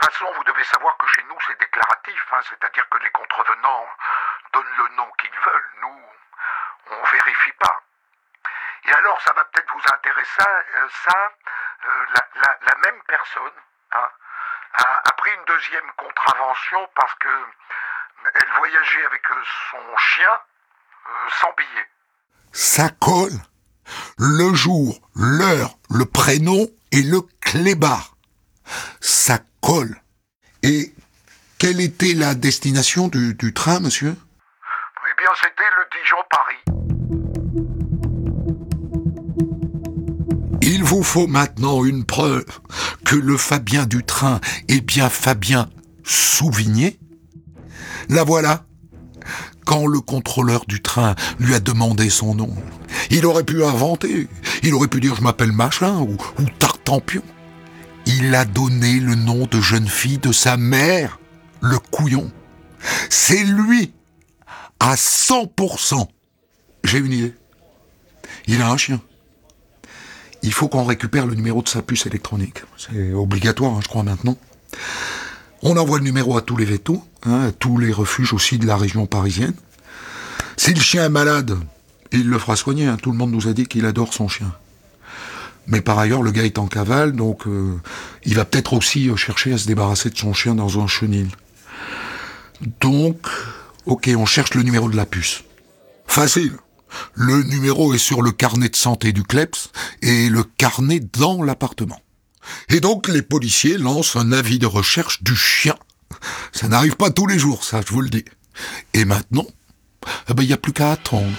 façon, vous devez savoir que chez nous, c'est déclaratif, c'est-à-dire que les contrevenants donnent le nom qu'ils veulent. Nous, on vérifie pas. Et alors, ça va peut-être vous intéresser, la même personne a pris une deuxième contravention parce que elle voyageait avec son chien sans billet. Ça colle. Le jour, l'heure, le prénom et le clébard. Ça colle. Et quelle était la destination du train, monsieur ? Eh bien, c'était le Dijon-Paris. Il vous faut maintenant une preuve que le Fabien du train est bien Fabien Souvigné. La voilà. Quand le contrôleur du train lui a demandé son nom, il aurait pu inventer. Il aurait pu dire « je m'appelle machin » ou « Tartampion ». Il a donné le nom de jeune fille de sa mère, le couillon. C'est lui, à 100%. J'ai une idée. Il a un chien. Il faut qu'on récupère le numéro de sa puce électronique. C'est obligatoire, je crois, maintenant. On envoie le numéro à tous les vétos, à tous les refuges aussi de la région parisienne. Si le chien est malade, il le fera soigner. Tout le monde nous a dit qu'il adore son chien. Mais par ailleurs, le gars est en cavale, donc il va peut-être aussi chercher à se débarrasser de son chien dans un chenil. Donc, ok, on cherche le numéro de la puce. Facile. Le numéro est sur le carnet de santé du Kleps et le carnet dans l'appartement. Et donc, les policiers lancent un avis de recherche du chien. Ça n'arrive pas tous les jours, ça, je vous le dis. Et maintenant, il n'y a plus qu'à attendre.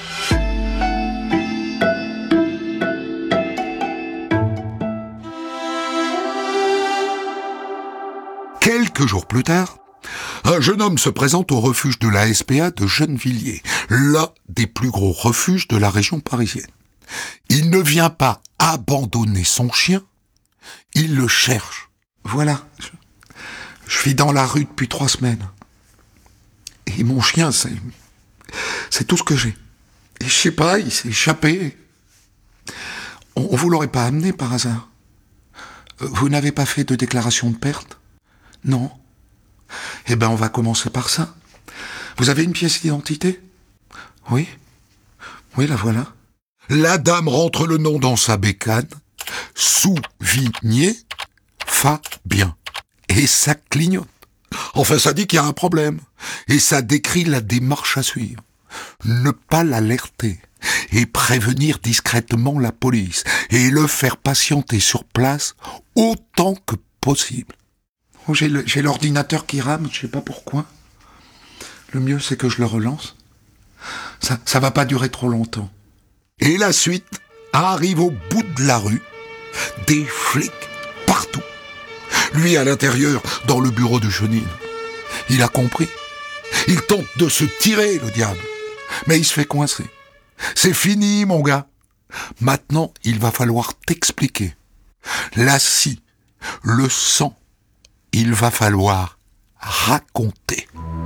Quelques jours plus tard, un jeune homme se présente au refuge de la SPA de Gennevilliers, l'un des plus gros refuges de la région parisienne. Il ne vient pas abandonner son chien, il le cherche. Voilà, je vis dans la rue depuis 3 semaines. Et mon chien, c'est tout ce que j'ai. Et je sais pas, il s'est échappé. On vous l'aurait pas amené par hasard? Vous n'avez pas fait de déclaration de perte? Non. Eh ben, on va commencer par ça. Vous avez une pièce d'identité? Oui. Oui, la voilà. La dame rentre le nom dans sa bécane. Souvigné Fabien. Et ça clignote. Enfin, ça dit qu'il y a un problème. Et ça décrit la démarche à suivre. Ne pas l'alerter. Et prévenir discrètement la police. Et le faire patienter sur place autant que possible. Oh, j'ai l'ordinateur qui rame, je sais pas pourquoi. Le mieux, c'est que je le relance. Ça va pas durer trop longtemps. Et la suite arrive au bout de la rue. Des flics partout. Lui à l'intérieur, dans le bureau de chenil. Il a compris. Il tente de se tirer, le diable. Mais il se fait coincer. C'est fini, mon gars. Maintenant, il va falloir t'expliquer. La scie, le sang, il va falloir raconter.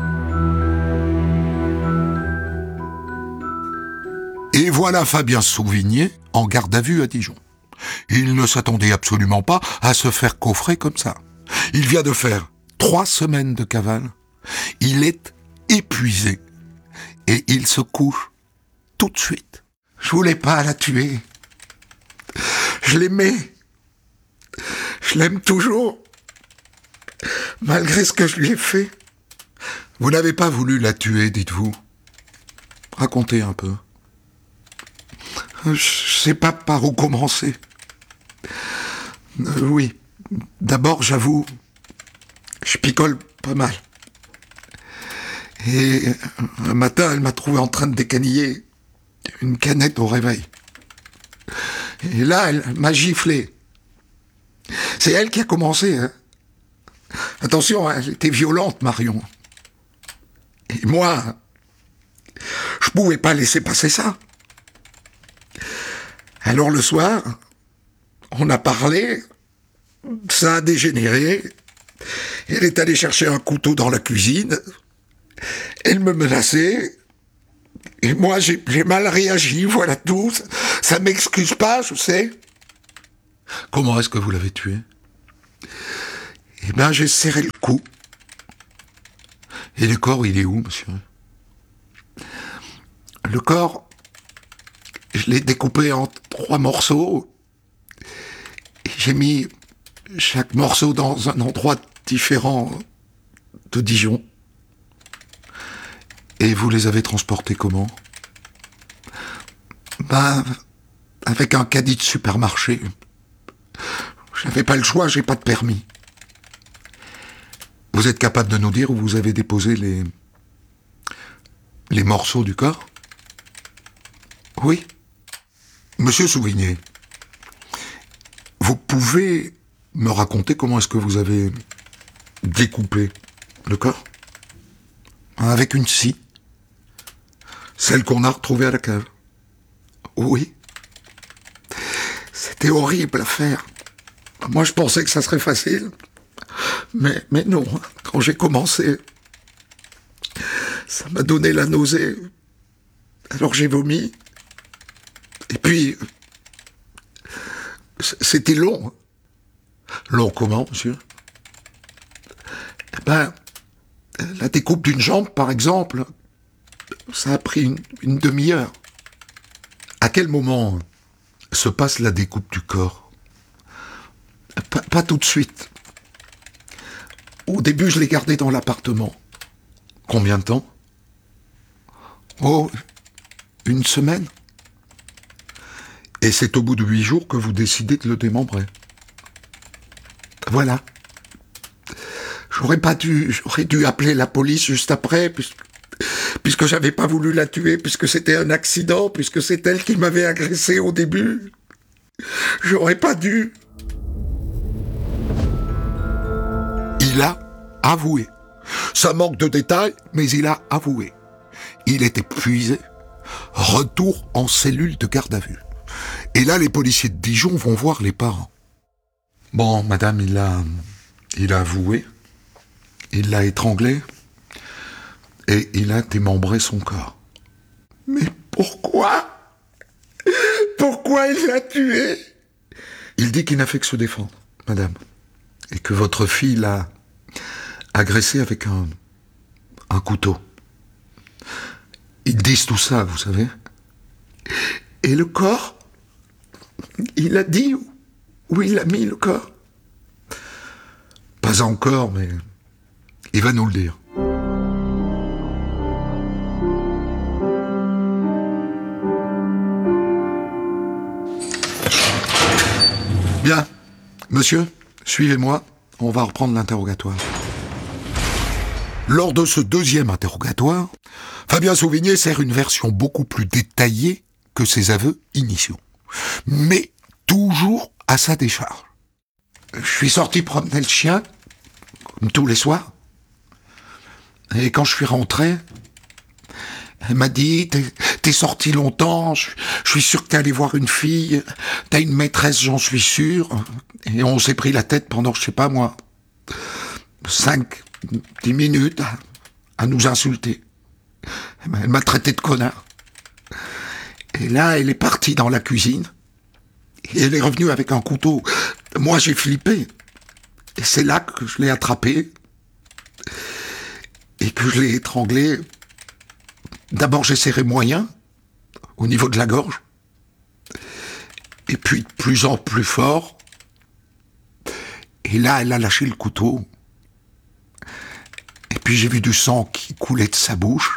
Et voilà Fabien Souvigné en garde à vue à Dijon. Il ne s'attendait absolument pas à se faire coffrer comme ça. Il vient de faire 3 semaines de cavale. Il est épuisé. Et il se couche tout de suite. Je voulais pas la tuer. Je l'aimais. Je l'aime toujours. Malgré ce que je lui ai fait. Vous n'avez pas voulu la tuer, dites-vous. Racontez un peu. Je sais pas par où commencer. Oui. D'abord, j'avoue, je picole pas mal. Et un matin, elle m'a trouvé en train de décaniller une canette au réveil. Et là, elle m'a giflé. C'est elle qui a commencé, hein. Attention, elle était violente, Marion. Et moi, je pouvais pas laisser passer ça. Alors le soir, on a parlé, ça a dégénéré. Elle est allée chercher un couteau dans la cuisine. Elle me menaçait. Et moi, j'ai mal réagi, voilà tout. Ça m'excuse pas, je sais. Comment est-ce que vous l'avez tuée? Eh bien, j'ai serré le cou. Et le corps, il est où, monsieur? Le corps, je l'ai découpé en 3 morceaux. Et j'ai mis chaque morceau dans un endroit différent de Dijon. Et vous les avez transportés comment? Ben, avec un caddie de supermarché. J'avais pas le choix, j'ai pas de permis. Vous êtes capable de nous dire où vous avez déposé les morceaux du corps? Oui. Monsieur Souvigné, vous pouvez me raconter comment est-ce que vous avez découpé le corps? Avec une scie. Celle qu'on a retrouvée à la cave. Oui. C'était horrible à faire. Moi, je pensais que ça serait facile. Mais non, quand j'ai commencé, ça m'a donné la nausée. Alors j'ai vomi. Et puis, c'était long. Long comment, monsieur? Eh ben, la découpe d'une jambe, par exemple, ça a pris une demi-heure. À quel moment se passe la découpe du corps? Pas tout de suite. Au début, je l'ai gardé dans l'appartement. Combien de temps? Oh, 1 semaine. Et c'est au bout de 8 jours que vous décidez de le démembrer. Voilà. J'aurais dû appeler la police juste après, puisque j'avais pas voulu la tuer, puisque c'était un accident, puisque c'est elle qui m'avait agressé au début. J'aurais pas dû. Il a avoué. Ça manque de détails, mais il a avoué. Il est épuisé. Retour en cellule de garde à vue. Et là, les policiers de Dijon vont voir les parents. Bon, madame, il a avoué. Il l'a étranglé. Et il a démembré son corps. Mais pourquoi? Pourquoi il l'a tué? Il dit qu'il n'a fait que se défendre, madame. Et que votre fille l'a agressé avec un couteau. Ils disent tout ça, vous savez. Et le corps, il a dit où il a mis le corps. Pas encore, mais il va nous le dire. Bien, monsieur, suivez-moi, on va reprendre l'interrogatoire. Lors de ce 2e interrogatoire, Fabien Souvigné sert une version beaucoup plus détaillée que ses aveux initiaux, mais toujours à sa décharge. Je suis sorti promener le chien, comme tous les soirs, et quand je suis rentré, elle m'a dit, t'es sorti longtemps, je suis sûr que t'es allé voir une fille, t'as une maîtresse, j'en suis sûr, et on s'est pris la tête pendant, je sais pas moi, 5-10 minutes à nous insulter. Elle m'a traité de connard. Et là, elle est partie dans la cuisine, et elle est revenue avec un couteau. Moi, j'ai flippé, et c'est là que je l'ai attrapé, et que je l'ai étranglé. D'abord, j'ai serré moyen, au niveau de la gorge, et puis de plus en plus fort, et là, elle a lâché le couteau, et puis j'ai vu du sang qui coulait de sa bouche,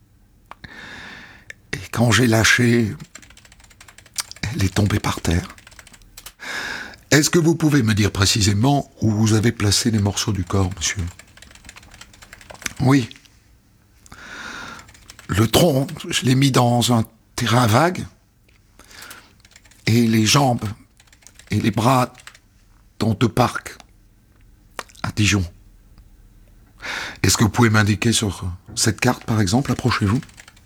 et quand j'ai lâché, elle est tombée par terre. Est-ce que vous pouvez me dire précisément où vous avez placé les morceaux du corps, monsieur? Oui. Le tronc, je l'ai mis dans un terrain vague, et les jambes et les bras dans 2 parcs à Dijon. Est-ce que vous pouvez m'indiquer sur cette carte, par exemple? Approchez-vous.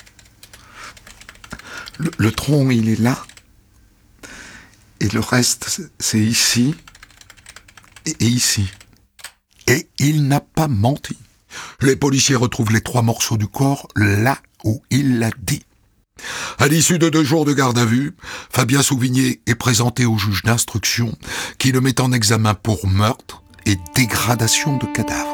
Le tronc, il est là, et le reste, c'est ici et ici. Et il n'a pas menti. Les policiers retrouvent les 3 morceaux du corps là où il l'a dit. À l'issue de 2 jours de garde à vue, Fabien Souvigné est présenté au juge d'instruction qui le met en examen pour meurtre et dégradation de cadavres.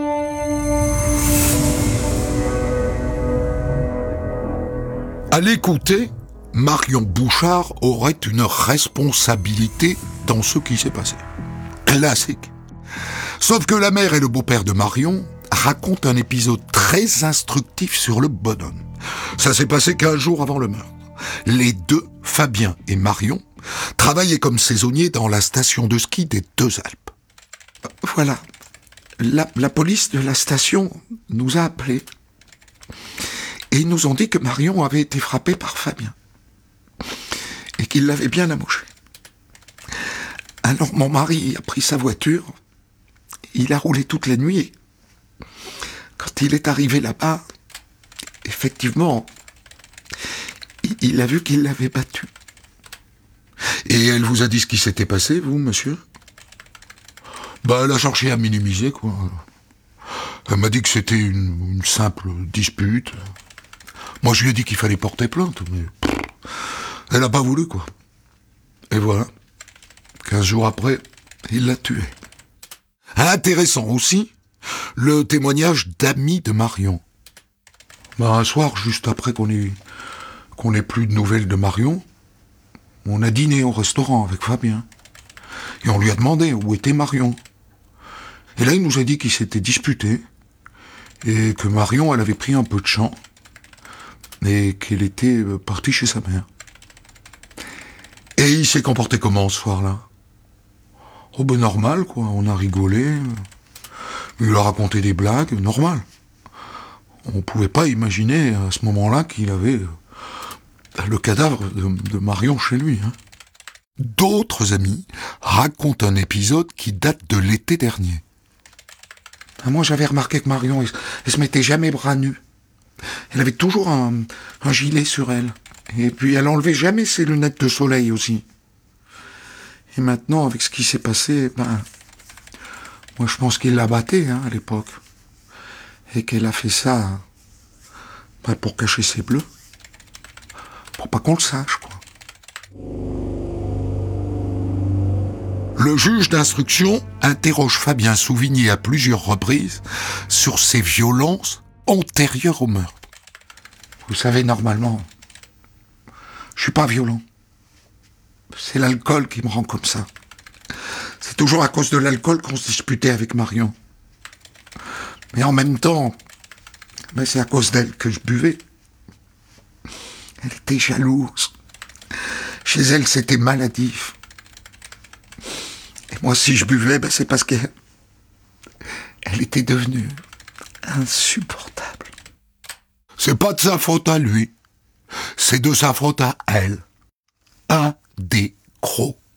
À l'écouter, Marion Bouchard aurait une responsabilité dans ce qui s'est passé. Classique. Sauf que la mère et le beau-père de Marion racontent un épisode très instructif sur le bonhomme. Ça s'est passé 15 jours avant le meurtre. Les deux, Fabien et Marion, travaillaient comme saisonniers dans la station de ski des Deux-Alpes. Voilà. La police de la station nous a appelés. Et ils nous ont dit que Marion avait été frappée par Fabien. Et qu'il l'avait bien amoché. Alors mon mari a pris sa voiture, il a roulé toute la nuit. Quand il est arrivé là-bas, effectivement, il a vu qu'il l'avait battue. Et elle vous a dit ce qui s'était passé, vous, monsieur ? Elle a cherché à minimiser, quoi. Elle m'a dit que c'était une simple dispute. Moi, je lui ai dit qu'il fallait porter plainte, mais elle n'a pas voulu, quoi. Et voilà. 15 jours après, il l'a tuée. Intéressant aussi, le témoignage d'amis de Marion. Un soir, juste après qu'on ait plus de nouvelles de Marion, on a dîné au restaurant avec Fabien. Et on lui a demandé où était Marion. Et là, il nous a dit qu'il s'était disputé et que Marion, elle avait pris un peu de champ et qu'elle était partie chez sa mère. Et il s'est comporté comment ce soir-là ? Oh normal, quoi. On a rigolé. Il a raconté des blagues, normal. On pouvait pas imaginer à ce moment-là qu'il avait le cadavre de Marion chez lui. D'autres amis racontent un épisode qui date de l'été dernier. Moi, j'avais remarqué que Marion, elle se mettait jamais bras nus. Elle avait toujours un gilet sur elle. Et puis, elle enlevait jamais ses lunettes de soleil aussi. Et maintenant, avec ce qui s'est passé, moi, je pense qu'il l'a battée, à l'époque. Et qu'elle a fait ça, pour cacher ses bleus. Pour pas qu'on le sache, quoi. Le juge d'instruction interroge Fabien Souvigné à plusieurs reprises sur ses violences antérieures au meurtre. Vous savez, normalement, je suis pas violent. C'est l'alcool qui me rend comme ça. C'est toujours à cause de l'alcool qu'on se disputait avec Marion. Mais en même temps, c'est à cause d'elle que je buvais. Elle était jalouse. Chez elle, c'était maladif. Et moi, si je buvais, c'est parce qu'elle était devenue insupportable. C'est pas de sa faute à lui. C'est de sa faute à elle. Un des crocs.